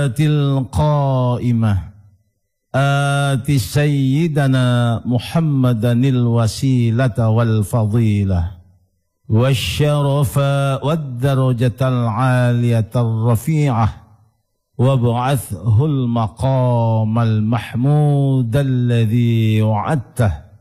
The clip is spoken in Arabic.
الصلاة القائمة آت سيدنا محمدا الوسيلة والفضيلة والشرف والدرجة العالية الرفيعة وابعثه المقام المحمود الذي وعدته